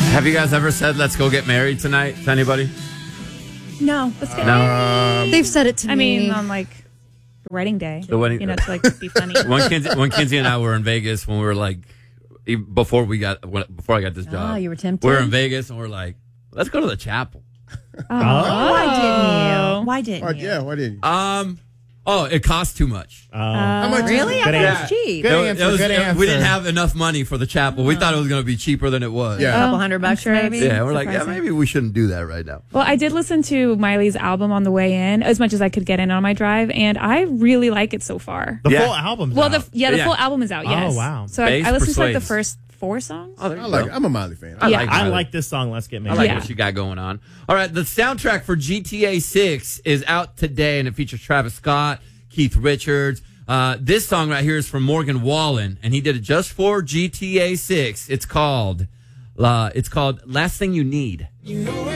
Have you guys ever said, let's go get married tonight to anybody? No. Let's get No. They've said it to me. I mean, on like the wedding day. The wedding- to like be funny. When Kinsey and I were in Vegas, when we were like, before I got this job. You were tempted? We were in Vegas and we're like, let's go to the chapel. Why didn't you? Yeah, why didn't you? It costs too much. How much? Really? I thought it was cheap. Good answer. We didn't have enough money for the chapel. We thought it was going to be cheaper than it was. Yeah. A couple $100 sure maybe? Yeah, we're like, Surprising. maybe we shouldn't do that right now. Well, I did listen to Miley's album on the way in, as much as I could get in on my drive, and I really like it so far. The Yeah. full album's Well, out. the full album is out. Yes. Oh, wow. So Bass I listened to like the persuades. first 4 songs. Oh, there you I like go. it. I'm a Miley fan. I Yeah. like I Miley. like this song, Let's Get I Married. like Yeah. what you got going on. All right, the soundtrack for GTA 6 is out today, and it features Travis Scott, Keith Richards. This song right here is from Morgan Wallen, and he did it just for GTA 6. It's called Last Thing You Need. You know